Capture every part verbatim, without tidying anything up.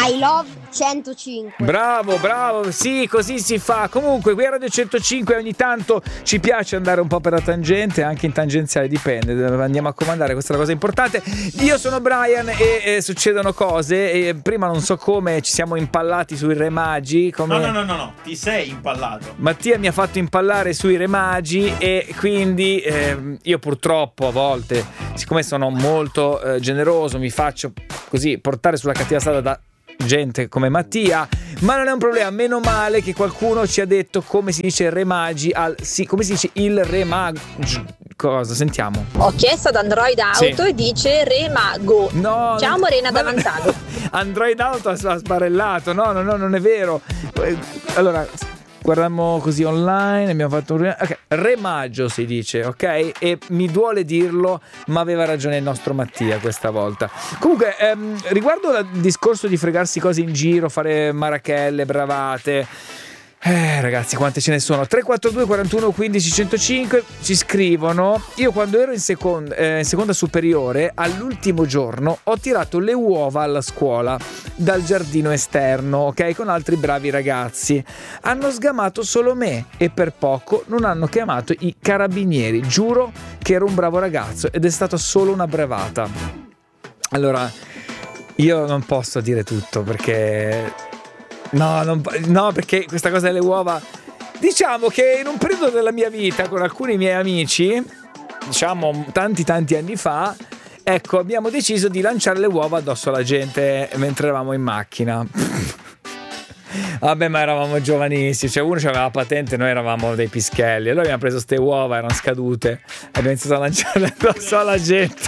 I love centocinque. Bravo, bravo, sì, così si fa. Comunque qui a Radio centocinque ogni tanto ci piace andare un po' per la tangente, anche in tangenziale dipende, andiamo a comandare, questa è la cosa importante. Io sono Brian e, e succedono cose e prima non so come ci siamo impallati sui Re Magi come... No, no, no, no, no, ti sei impallato. Mattia mi ha fatto impallare sui Re Magi e quindi eh, io purtroppo a volte, siccome sono molto eh, generoso, mi faccio così portare sulla cattiva strada da gente come Mattia, ma non è un problema, meno male che qualcuno ci ha detto come si dice Re Magi al sì, come si dice il Re Mago. Cosa? Sentiamo. Ho chiesto ad Android Auto sì. E dice Re Mago. No, ciao Morena da Vanzago. Android Auto ha sbarellato. No, no, no, non è vero. Allora, guardiamo così online, abbiamo fatto un okay. Re Maggio si dice, ok? E mi duole dirlo, ma aveva ragione il nostro Mattia questa volta. Comunque, ehm, riguardo al discorso di fregarsi cose in giro, fare marachelle, bravate, eh ragazzi, quante ce ne sono? tre quattro due quarantuno quindici centocinque ci scrivono: io quando ero in seconda, eh, in seconda superiore, all'ultimo giorno ho tirato le uova alla scuola dal giardino esterno, ok, con altri bravi ragazzi. Hanno sgamato solo me e per poco non hanno chiamato i carabinieri. Giuro che ero un bravo ragazzo ed è stata solo una bravata. Allora, io non posso dire tutto perché no, non, no, perché questa cosa delle uova, diciamo che in un periodo della mia vita con alcuni miei amici, diciamo tanti tanti anni fa, ecco, abbiamo deciso di lanciare le uova addosso alla gente mentre eravamo in macchina. Vabbè, ma eravamo giovanissimi, cioè uno aveva la patente, noi eravamo dei pischelli. Allora abbiamo preso ste uova, erano scadute, abbiamo iniziato a lanciarle addosso alla gente.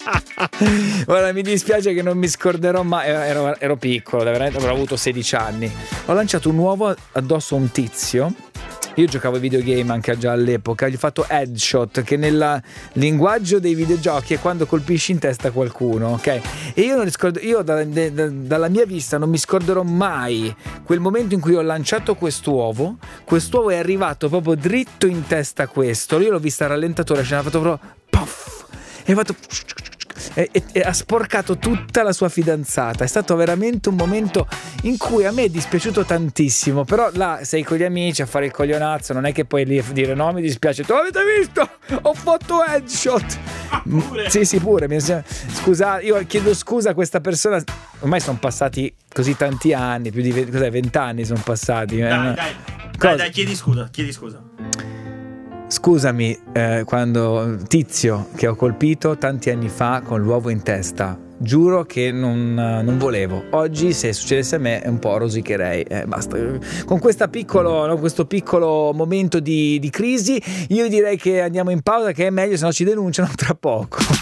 Ora mi dispiace che non mi scorderò mai, ero, ero piccolo, veramente avrò avuto sedici anni. Ho lanciato un uovo addosso a un tizio. Io giocavo ai videogame anche già all'epoca, gli ho fatto headshot, che nel linguaggio dei videogiochi è quando colpisci in testa qualcuno, ok? E io non riscordo, io da, da, da, dalla mia vista non mi scorderò mai quel momento in cui ho lanciato quest'uovo, quest'uovo è arrivato proprio dritto in testa a questo, io l'ho vista a rallentatore, ce l'ha fatto proprio puff, e ha fatto E, e, e ha sporcato tutta la sua fidanzata. È stato veramente un momento in cui a me è dispiaciuto tantissimo. Però là sei con gli amici a fare il coglionazzo, non è che puoi lì dire no, mi dispiace, tu avete visto? Ho fatto headshot. Ah, pure. Sì, sì, pure. Scusa, io chiedo scusa a questa persona. Ormai sono passati così tanti anni, più di venti anni sono passati. Dai, eh? dai, dai, dai, chiedi scusa, chiedi scusa. Scusami, eh, quando tizio che ho colpito tanti anni fa con l'uovo in testa, giuro che non, non volevo. Oggi se succedesse a me un po' rosicherei. Eh, basta. Con questa piccolo, no, questo piccolo momento di, di crisi, io direi che andiamo in pausa, che è meglio, se no ci denunciano tra poco.